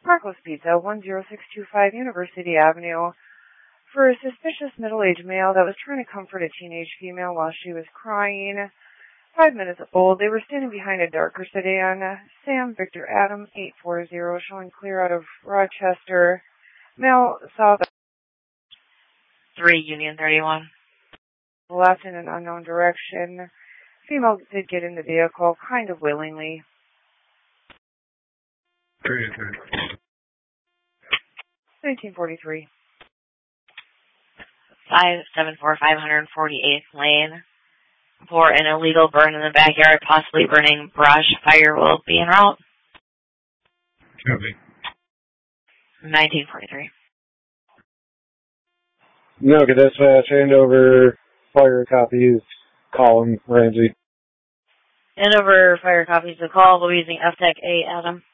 Marcos Pizza, 10625 University Avenue, for a suspicious middle-aged male that was trying to comfort a teenage female while she was crying. 5 minutes old. They were standing behind a darker sedan. Sam Victor Adam, 840, showing clear out of Rochester. Male saw the 3 Union 31. Left in an unknown direction. Female did get in the vehicle, kind of willingly. 1943. 574 548th Lane. For an illegal burn in the backyard, possibly burning brush. Fire will be en route. Copy. 1943. No, good dispatch. Hand over fire copies. Call him, Ramsey. Hand over fire copies to call. We'll be using FTEC A, Adam.